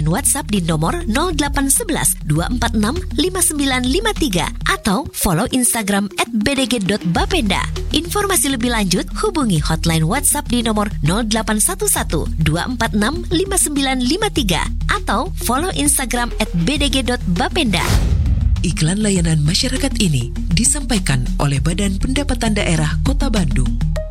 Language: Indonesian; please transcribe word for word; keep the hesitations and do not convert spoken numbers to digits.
hotline WhatsApp di nomor nol delapan satu satu dua empat enam lima sembilan lima tiga atau follow Instagram at b d g dot bapenda. Informasi lebih lanjut hubungi hotline WhatsApp di nomor nol delapan satu satu dua empat enam lima sembilan lima tiga atau follow Instagram at b d g dot bapenda. Iklan layanan masyarakat ini disampaikan oleh Badan Pendapatan Daerah Kota Bandung.